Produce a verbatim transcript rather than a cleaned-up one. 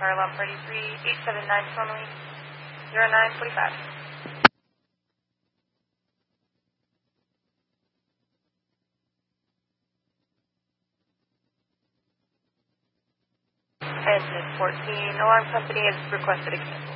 fire alarm thirty-three, eight seven nine Sonally, zero nine forty-five. Transmit fourteen, alarm company has requested a cancel.